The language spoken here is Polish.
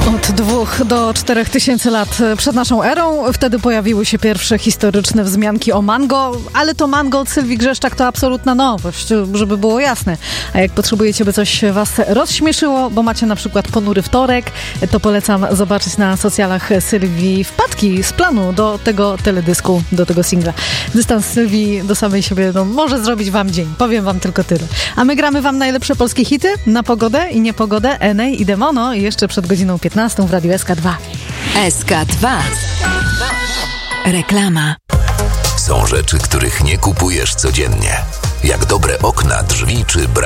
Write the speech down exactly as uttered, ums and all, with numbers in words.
Od dwóch do czterech tysięcy lat przed naszą erą. Wtedy pojawiły się pierwsze historyczne wzmianki o mango, ale to mango od Sylwii Grzeszczak to absolutna nowość, żeby było jasne. A jak potrzebujecie, by coś was rozśmieszyło, bo macie na przykład ponury wtorek, to polecam zobaczyć na socjalach Sylwii wpadki z planu do tego teledysku, do tego singla. Dystans Sylwii do samej siebie no, może zrobić wam dzień. Powiem wam tylko tyle. A my gramy wam najlepsze polskie hity na pogodę i niepogodę, Enej i Demono i jeszcze przed godziną piętnastą w Radiu S K dwa. S K dwa. Reklama. Są rzeczy, których nie kupujesz codziennie. Jak dobre okna, drzwi czy brak